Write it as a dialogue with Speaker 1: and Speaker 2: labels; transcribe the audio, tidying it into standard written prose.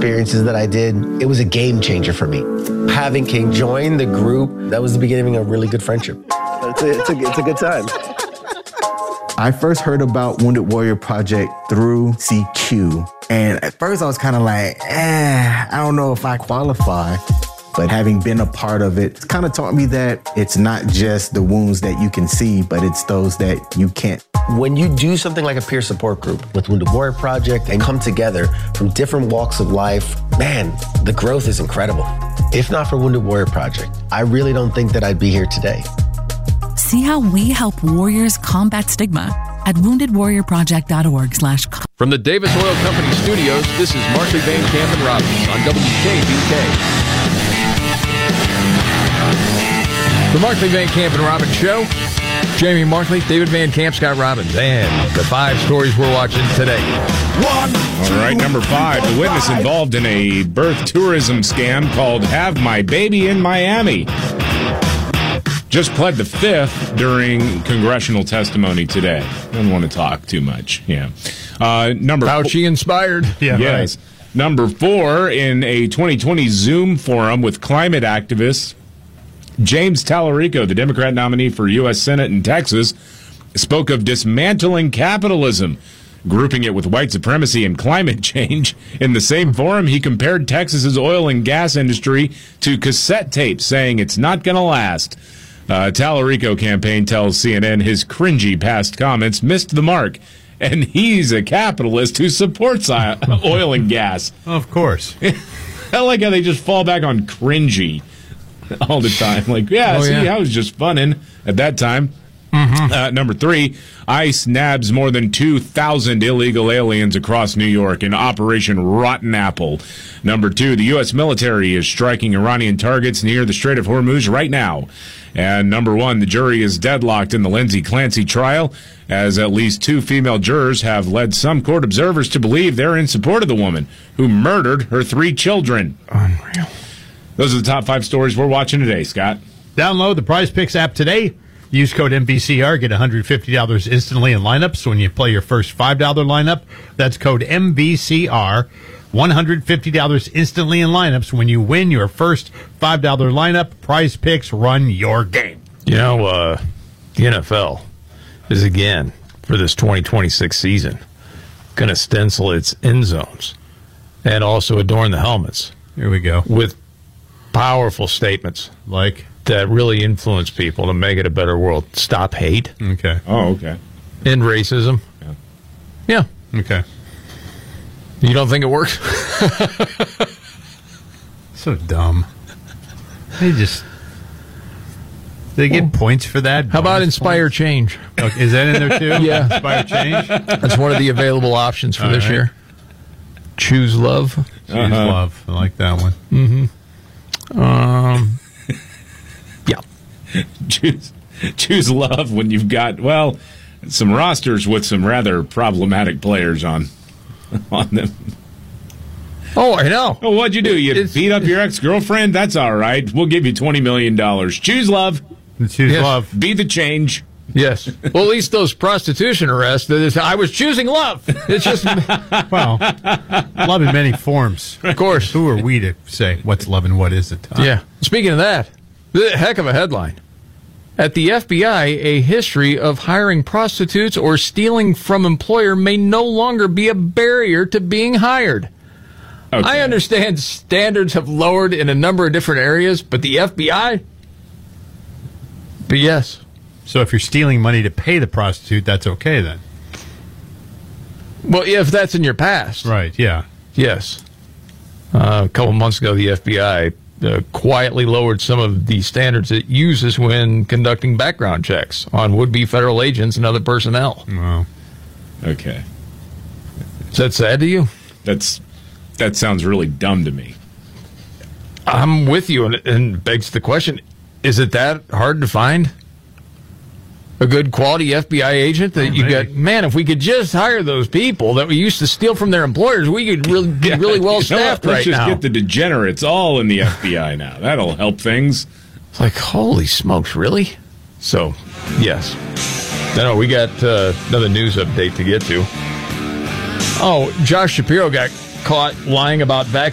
Speaker 1: experiences that I did, it was a game changer for me. Having King join the group, that was the beginning of a really good friendship. It's a good time.
Speaker 2: I first heard about Wounded Warrior Project through CQ. And at first I was kind of like, I don't know if I qualify. But having been a part of it, it's kind of taught me that it's not just the wounds that you can see, but it's those that you can't.
Speaker 1: When you do something like a peer support group with Wounded Warrior Project and come together from different walks of life, man, the growth is incredible. If not for Wounded Warrior Project, I really don't think that I'd be here today.
Speaker 3: See how we help warriors combat stigma at woundedwarriorproject.org/.
Speaker 4: From the Davis Oil Company studios, this is Markley, Van Camp, and Robbins on WKBK. The Markley, Van Camp, and Robbins Show. Jamie Markley, David Van Camp, Scott Robbins, and the 5 stories we're watching today.
Speaker 5: All right, number 5. The witness involved in a birth tourism scam called Have My Baby in Miami just pled the 5th during congressional testimony today. Don't want to talk too much. Yeah.
Speaker 4: Fauci inspired.
Speaker 5: Yeah. Yes. Right. Number 4, in a 2020 Zoom forum with climate activists, James Tallarico, the Democrat nominee for U.S. Senate in Texas, spoke of dismantling capitalism, grouping it with white supremacy and climate change. In the same forum, he compared Texas's oil and gas industry to cassette tapes, saying it's not going to last. Tallarico campaign tells CNN his cringy past comments missed the mark, and he's a capitalist who supports oil and gas.
Speaker 6: Of course.
Speaker 5: I like how they just fall back on cringy all the time. Like, I was just funning at that time. Mm-hmm. Number 3, ICE nabs more than 2,000 illegal aliens across New York in Operation Rotten Apple. Number 2, the U.S. military is striking Iranian targets near the Strait of Hormuz right now. And number 1, the jury is deadlocked in the Lindsay Clancy trial, as at least 2 female jurors have led some court observers to believe they're in support of the woman who murdered her 3 children.
Speaker 6: Unreal.
Speaker 5: Those are the top 5 stories we're watching today, Scott.
Speaker 6: Download the Prize Picks app today. Use code MVCR. Get $150 instantly in lineups when you play your first $5 lineup. That's code MVCR. $150 instantly in lineups when you win your first $5 lineup. Prize Picks, run your game.
Speaker 4: You know, the NFL is, again, for this 2026 season, going to stencil its end zones and also adorn the helmets.
Speaker 6: Here we go.
Speaker 4: With powerful statements
Speaker 6: like
Speaker 4: that really influence people to make it a better world. Stop hate.
Speaker 6: Okay.
Speaker 5: Oh, okay.
Speaker 4: End racism. Yeah.
Speaker 6: Okay.
Speaker 4: You don't think it works?
Speaker 6: So dumb. They get points for that.
Speaker 4: How about Inspire
Speaker 6: points?
Speaker 4: Change?
Speaker 6: Okay, is that in there too?
Speaker 4: Yeah.
Speaker 6: Inspire Change?
Speaker 4: That's one of the available options for this year. Choose Love.
Speaker 6: Choose Love. I like that one.
Speaker 4: Mm-hmm. Yeah.
Speaker 5: Choose Love when you've got, some rosters with some rather problematic players on them.
Speaker 4: Oh, I know.
Speaker 5: Well, what'd you do? You beat up your ex-girlfriend? That's all right. We'll give you $20 million. Choose love.
Speaker 6: Choose love.
Speaker 5: Be the change.
Speaker 4: Yes. Well, at least those prostitution arrests, I was choosing love. It's just...
Speaker 6: Well, love in many forms.
Speaker 4: Of course.
Speaker 6: Who are we to say what's love and what isn't? Huh?
Speaker 4: Yeah. Speaking of that, heck of a headline. At the FBI, a history of hiring prostitutes or stealing from employer may no longer be a barrier to being hired. Okay. I understand standards have lowered in a number of different areas, but the FBI? But yes.
Speaker 6: So if you're stealing money to pay the prostitute, that's okay then?
Speaker 4: Well, if that's in your past.
Speaker 6: Right, yeah.
Speaker 4: Yes. A couple months ago, the FBI quietly lowered some of the standards it uses when conducting background checks on would-be federal agents and other personnel.
Speaker 6: Wow.
Speaker 5: Okay.
Speaker 4: Is that sad to you?
Speaker 5: That sounds really dumb to me.
Speaker 4: I'm with you, and begs the question, is it that hard to find a good quality FBI agent that you got? Man, if we could just hire those people that we used to steal from their employers, we could really be really well staffed right now.
Speaker 5: Let's just get the degenerates all in the FBI now. That'll help things.
Speaker 4: It's like, holy smokes, really? So, yes. No, we got another news update to get to. Oh, Josh Shapiro got caught lying about